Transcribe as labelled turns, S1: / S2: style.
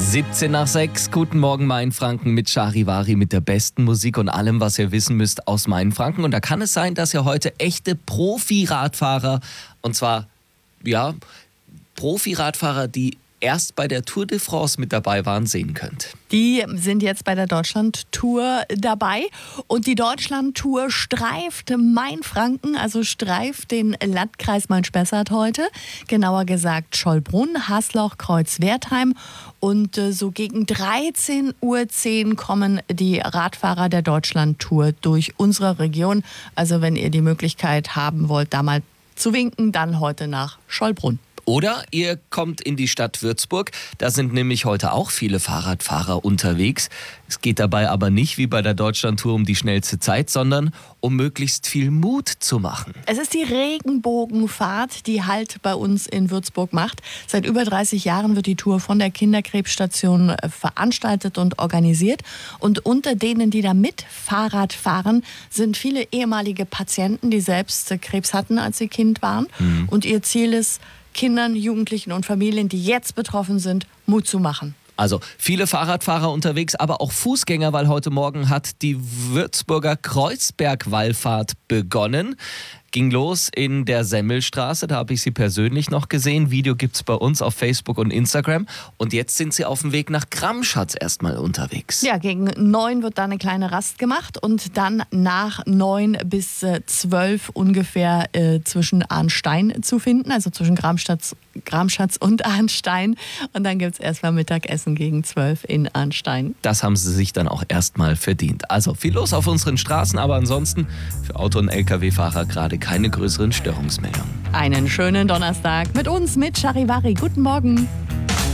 S1: 17 nach 6, guten Morgen Mainfranken mit Charivari, mit der besten Musik und allem, was ihr wissen müsst aus Mainfranken. Und da kann es sein, dass ihr heute echte Profi-Radfahrer, und zwar, ja, Profi-Radfahrer, die erst bei der Tour de France mit dabei waren, sehen könnt.
S2: Die sind jetzt bei der Deutschland-Tour dabei und die Deutschland-Tour streift Mainfranken, also streift den Landkreis Main-Spessart heute, genauer gesagt Schollbrunn, Hasloch, Kreuzwertheim und so gegen 13:10 Uhr kommen die Radfahrer der Deutschland-Tour durch unsere Region. Also wenn ihr die Möglichkeit haben wollt, da mal zu winken, dann heute nach Schollbrunn.
S1: Oder ihr kommt in die Stadt Würzburg, da sind nämlich heute auch viele Fahrradfahrer unterwegs. Es geht dabei aber nicht wie bei der Deutschlandtour um die schnellste Zeit, sondern um möglichst viel Mut zu machen.
S2: Es ist die Regenbogenfahrt, die Halt bei uns in Würzburg macht. Seit über 30 Jahren wird die Tour von der Kinderkrebsstation veranstaltet und organisiert. Und unter denen, die da mit Fahrrad fahren, sind viele ehemalige Patienten, die selbst Krebs hatten, als sie Kind waren. Und ihr Ziel ist, Kindern, Jugendlichen und Familien, die jetzt betroffen sind, Mut zu machen.
S1: Also viele Fahrradfahrer unterwegs, aber auch Fußgänger, weil heute Morgen hat die Würzburger Kreuzberg-Wallfahrt begonnen. Ging los in der Semmelstraße, da habe ich sie persönlich noch gesehen. Video gibt's bei uns auf Facebook und Instagram. Und jetzt sind sie auf dem Weg nach Gramschatz erstmal unterwegs.
S2: Ja, gegen 9 wird da eine kleine Rast gemacht und dann nach 9 bis 12 ungefähr zwischen Arnstein zu finden, also zwischen Gramschatz und Arnstein. Und dann gibt's erstmal Mittagessen gegen 12 in Arnstein.
S1: Das haben sie sich dann auch erstmal verdient. Also viel los auf unseren Straßen, aber ansonsten für Auto- und Lkw-Fahrer gerade keine größeren Störungsmeldungen.
S2: Einen schönen Donnerstag mit uns, mit Charivari. Guten Morgen.